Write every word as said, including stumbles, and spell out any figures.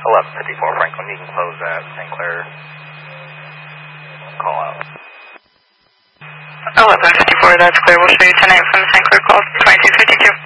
eleven fifty-four Franklin, you can close that Saint Clair call out. eleven fifty-four, that's clear. We'll show you ten A M from the Saint Clair call, twenty-two fifty-two.